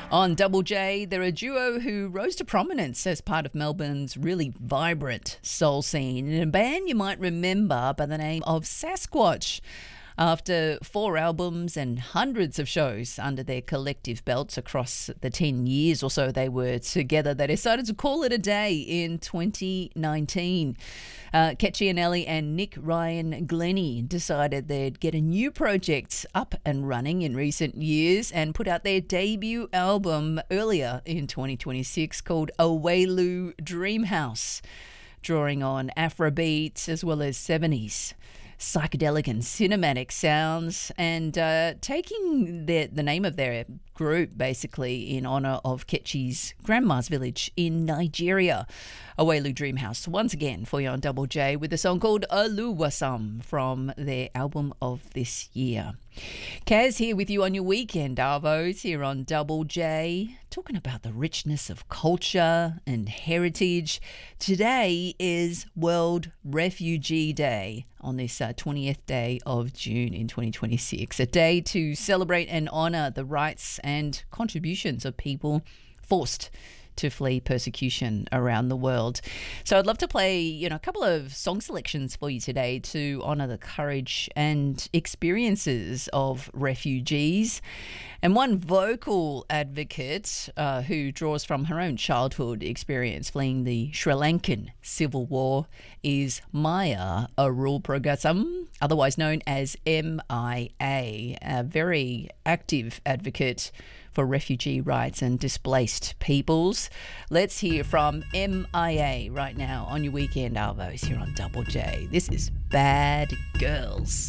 On Double J, they're a duo who rose to prominence as part of Melbourne's really vibrant soul scene, in a band you might remember by the name of Sasquatch. After 4 albums and hundreds of shows under their collective belts across the 10 years or so they were together, they decided to call it a day in 2019. Ketchy Anelli and Nick Ryan Glennie decided they'd get a new project up and running in recent years and put out their debut album earlier in 2026 called Awelu Dreamhouse, drawing on Afrobeat as well as 70s psychedelic and cinematic sounds, and taking the name of their group basically in honour of Ketchy's grandma's village in Nigeria. Awelu Dreamhouse once again for you on Double J with a song called Oluwasam from their album of this year. Kaz here with you on your weekend, Arvos, here on Double J, talking about the richness of culture and heritage. Today is World Refugee Day on this 20th day of June in 2026, a day to celebrate and honour the rights and contributions of people forced to flee persecution around the world. So I'd love to play, a couple of song selections for you today to honour the courage and experiences of refugees. And one vocal advocate who draws from her own childhood experience fleeing the Sri Lankan civil war is Maya Arulpragasam, otherwise known as MIA, a very active advocate for refugee rights and displaced peoples. Let's hear from MIA right now on your weekend, Arvos, here on Double J. This is Bad Girls.